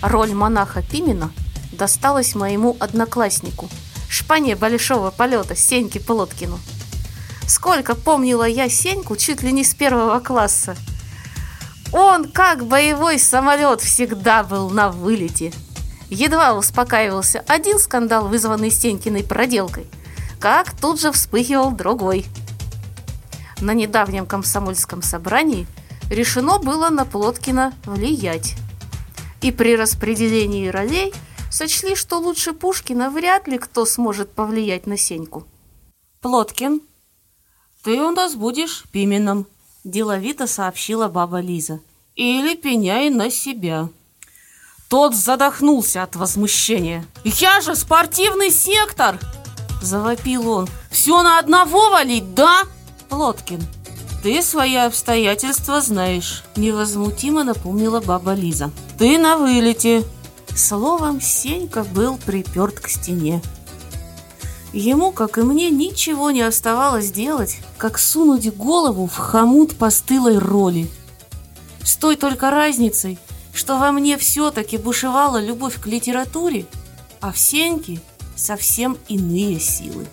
Роль монаха Пимена досталась моему однокласснику, шпане большого полета Сеньке Плоткину. Сколько помнила я Сеньку чуть ли не с 1 класса. Он, как боевой самолет, всегда был на вылете. Едва успокаивался один скандал, вызванный Сенькиной проделкой, как тут же вспыхивал другой. На недавнем комсомольском собрании решено было на Плоткина влиять. И при распределении ролей сочли, что лучше Пушкина вряд ли кто сможет повлиять на Сеньку. «Плоткин, ты у нас будешь Пименом», – деловито сообщила баба Лиза. «Или пеняй на себя». Тот задохнулся от возмущения. «Я же спортивный сектор!» – завопил он. «Все на одного валить, да?» «Плоткин, ты свои обстоятельства знаешь», – невозмутимо напомнила баба Лиза. «Ты на вылете». Словом, Сенька был приперт к стене. Ему, как и мне, ничего не оставалось делать, как сунуть голову в хомут постылой роли. С той только разницей, что во мне все-таки бушевала любовь к литературе, а в Сеньке совсем иные силы.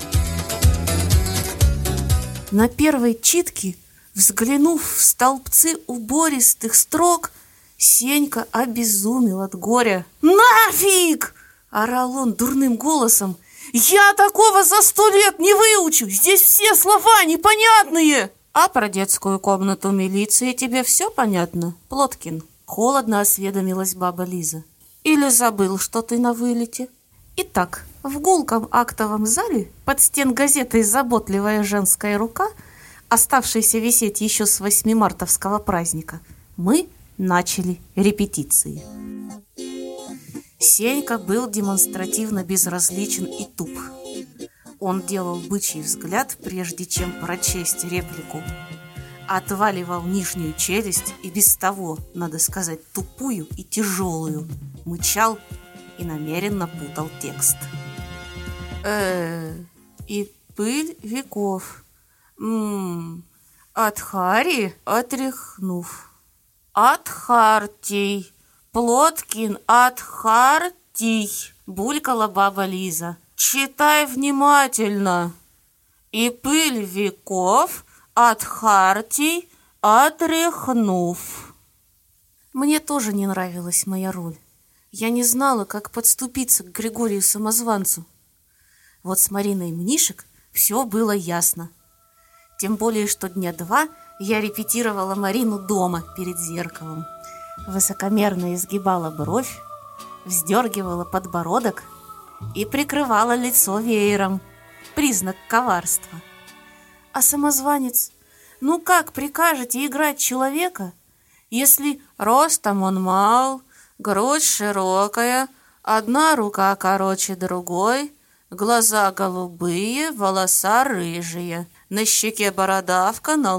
На первой читке, взглянув в столбцы убористых строк, Сенька обезумел от горя. «Нафиг!» – орал он дурным голосом. «Я такого за 100 лет не выучу! Здесь все слова непонятные!» «А про детскую комнату милиции тебе все понятно, Плоткин?» – холодно осведомилась баба Лиза. «Или забыл, что ты на вылете?» Итак, в гулком актовом зале под стенгазетой заботливая женская рука, оставшаяся висеть еще с 8-мартовского праздника, мы начали репетиции. Сенька был демонстративно безразличен и туп. Он делал бычий взгляд, прежде чем прочесть реплику, отваливал нижнюю челюсть и без того, надо сказать, тупую и тяжелую, мычал и намеренно путал текст. И пыль веков. От Хари отряхнув. От Хартий. Плоткин от Хартий, булькала баба Лиза. Читай внимательно. И пыль веков от Хартий отряхнув. Мне тоже не нравилась моя роль. Я не знала, как подступиться к Григорию Самозванцу. Вот с Мариной Мнишек все было ясно. Тем более, что дня 2 я репетировала Марину дома перед зеркалом. Высокомерно изгибала бровь, вздергивала подбородок и прикрывала лицо веером. Признак коварства. А самозванец, ну как прикажете играть человека, если ростом он мал, грудь широкая, одна рука короче другой, глаза голубые, волоса рыжие, на щеке бородавка, на